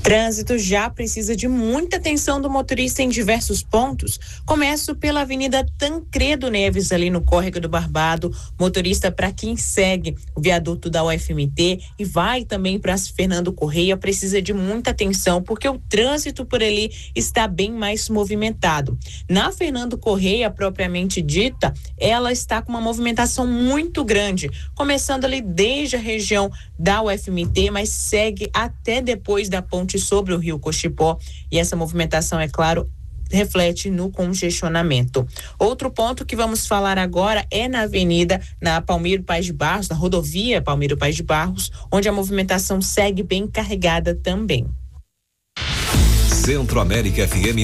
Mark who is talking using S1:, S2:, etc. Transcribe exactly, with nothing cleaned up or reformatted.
S1: Trânsito já precisa de muita atenção do motorista em diversos pontos. Começo pela Avenida Tancredo Neves, ali no Córrego do Barbado. Motorista para quem segue o viaduto da U F M T e vai também para Fernando Correia, precisa de muita atenção, porque o trânsito por ali está bem mais movimentado. Na Fernando Correia, propriamente dita, ela está com uma movimentação muito grande, começando ali desde a região da U F M T, mas segue até depois da ponte sobre o Rio Cochipó, e essa movimentação, é claro, reflete no congestionamento. Outro ponto que vamos falar agora é na avenida, na Palmiro Paz de Barros, na rodovia Palmiro Paz de Barros, onde a movimentação segue bem carregada também.
S2: Centro América F M